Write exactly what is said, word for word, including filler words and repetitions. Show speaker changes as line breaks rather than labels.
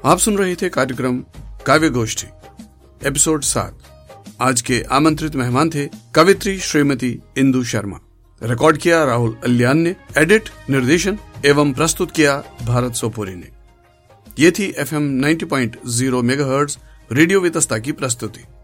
आप सुन रहे थे कार्यक्रम काव्य गोष्ठी एपिसोड सात। आज के आमंत्रित मेहमान थे कवित्री श्रीमती इंदु शर्मा। रिकॉर्ड किया राहुल अल्यान ने, एडिट, निर्देशन एवं प्रस्तुत किया भारत सोपोरी ने। ये थी F M ninety point zero megahertz radio Vitasta की प्रस्तुति।